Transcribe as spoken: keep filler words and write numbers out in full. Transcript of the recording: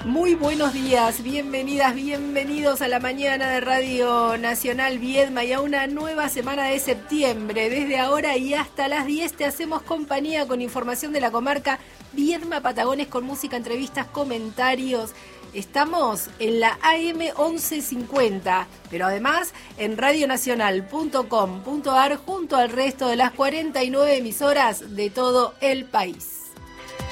Muy buenos días, bienvenidas, bienvenidos a la mañana de Radio Nacional Viedma y a una nueva semana de septiembre. Desde ahora y hasta las diez te hacemos compañía con información de la comarca Viedma, Patagones, con música, entrevistas, comentarios. Estamos en la A M once cincuenta, pero además en radionacional punto com punto a r junto al resto de las cuarenta y nueve emisoras de todo el país.